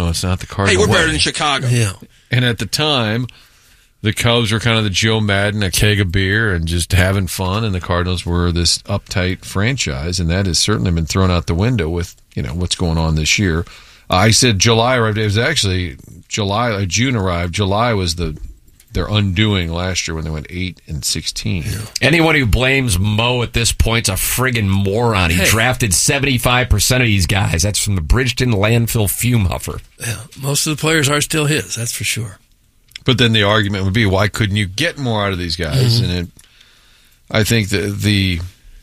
it's not the Cardinals. Hey, we're better than Chicago. Yeah. And at the time, the Cubs were kind of the Joe Madden, a keg of beer, and just having fun, and the Cardinals were this uptight franchise, and that has certainly been thrown out the window with what's going on this year. I said July arrived. It was actually July. June arrived. July was their undoing last year when they went 8-16. Yeah. Anyone who blames Mo at this point's a friggin' moron. He drafted 75% of these guys. That's from the Bridgeton landfill fume huffer. Yeah, most of the players are still his. That's for sure. But then the argument would be, why couldn't you get more out of these guys? Mm-hmm. And I think the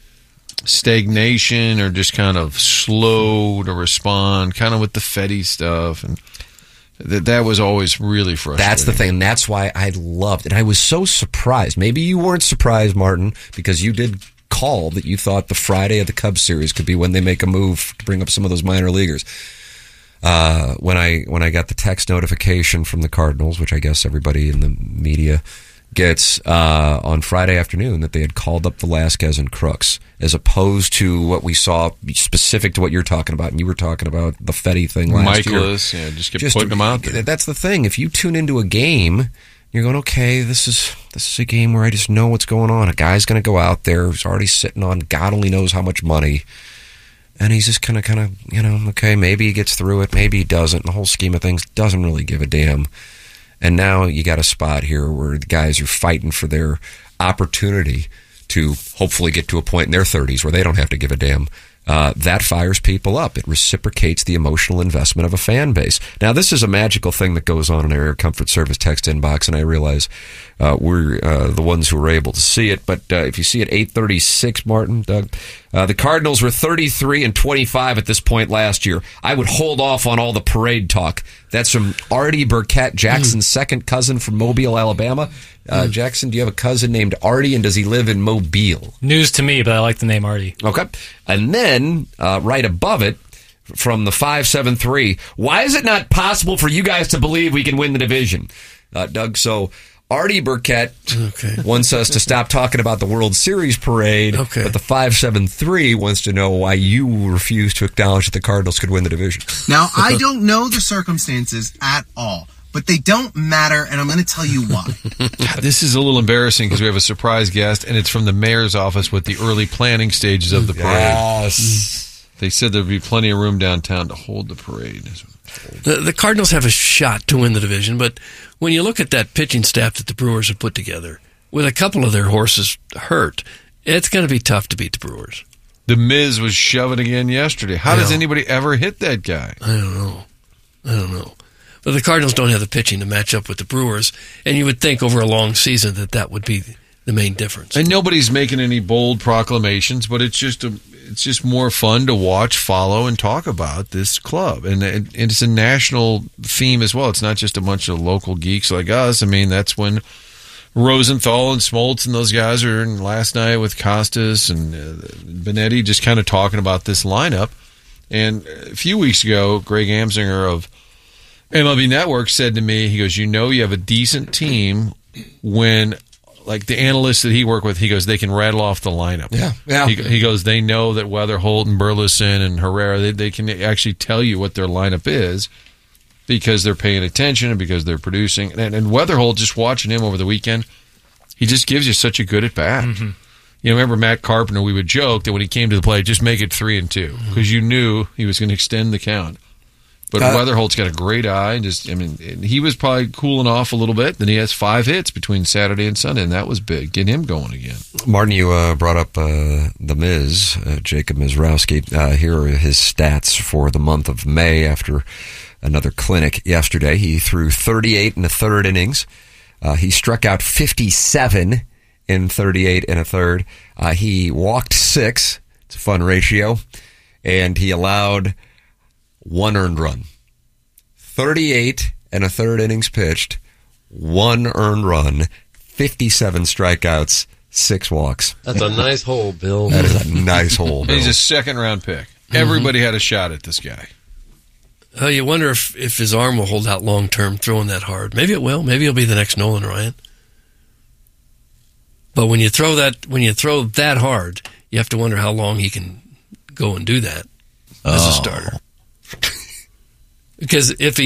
stagnation or just kind of slow to respond, kind of with the Fetty stuff, and that was always really frustrating. That's the thing. That's why I loved it. I was so surprised. Maybe you weren't surprised, Martin, because you did call that you thought the Friday of the Cubs series could be when they make a move to bring up some of those minor leaguers. When I got the text notification from the Cardinals, which I guess everybody in the media gets, on Friday afternoon, that they had called up Velasquez and Crooks, as opposed to what we saw specific to what you're talking about, and you were talking about the Fetty thing last year. Michaelis, just putting them out there. That's the thing. If you tune into a game, you're going, okay, this is a game where I just know what's going on. A guy's going to go out there who's already sitting on God only knows how much money, and he's just kind of, okay, maybe he gets through it, maybe he doesn't. In the whole scheme of things, doesn't really give a damn. And now you got a spot here where the guys are fighting for their opportunity to hopefully get to a point in their 30s where they don't have to give a damn. That fires people up. It reciprocates the emotional investment of a fan base. Now, this is a magical thing that goes on in our Air Comfort Service text inbox, and I realize we're the ones who are able to see it. But if you see it 8:36, Martin, Doug, the Cardinals were 33-25 at this point last year. I would hold off on all the parade talk. That's from Artie Burkett, Jackson's second cousin from Mobile, Alabama. Jackson, do you have a cousin named Artie, and does he live in Mobile? News to me, but I like the name Artie. Okay. And then, right above it, from the 573, why is it not possible for you guys to believe we can win the division? Doug, so Artie Burkett wants us to stop talking about the World Series parade, but the 573 wants to know why you refuse to acknowledge that the Cardinals could win the division. Now, I don't know the circumstances at all, but they don't matter, and I'm going to tell you why. This is a little embarrassing because we have a surprise guest, and it's from the mayor's office with the early planning stages of the parade. Yes. They said there'd be plenty of room downtown to hold the parade. The Cardinals have a shot to win the division, but when you look at that pitching staff that the Brewers have put together, with a couple of their horses hurt, it's going to be tough to beat the Brewers. The Miz was shoving again yesterday. How does anybody ever hit that guy? I don't know. But the Cardinals don't have the pitching to match up with the Brewers, and you would think over a long season that would be the main difference. And nobody's making any bold proclamations, but it's just more fun to watch, follow, and talk about this club. And it's a national theme as well. It's not just a bunch of local geeks like us. I mean, that's when Rosenthal and Smoltz and those guys are in last night with Costas and Benetti just kind of talking about this lineup. And a few weeks ago, Greg Amsinger of MLB Network said to me, he goes, you have a decent team when, like the analysts that he worked with, he goes, they can rattle off the lineup. Yeah. He goes, they know that Weatherholt and Burleson and Herrera, they can actually tell you what their lineup is because they're paying attention and because they're producing. And Weatherholt, just watching him over the weekend, he just gives you such a good at bat. Mm-hmm. Remember Matt Carpenter, we would joke that when he came to the plate, just make it 3-2 because you knew he was going to extend the count. But Weatherholt's got a great eye. He was probably cooling off a little bit. Then he has 5 hits between Saturday and Sunday, and that was big. Get him going again. Martin, you brought up the Miz, Jacob Mizrowski. Here are his stats for the month of May after another clinic yesterday. He threw 38 in the third innings. He struck out 57 in 38 and a third. He walked 6. It's a fun ratio. And he allowed 1 earned run. 38 and a third innings pitched, 1 earned run, 57 strikeouts, 6 walks. That's a nice hole, Bill. That is a nice hole, Bill. He's a second-round pick. Everybody had a shot at this guy. You wonder if his arm will hold out long-term throwing that hard. Maybe it will. Maybe he'll be the next Nolan Ryan. But when you throw that hard, you have to wonder how long he can go and do that as a starter. Because if he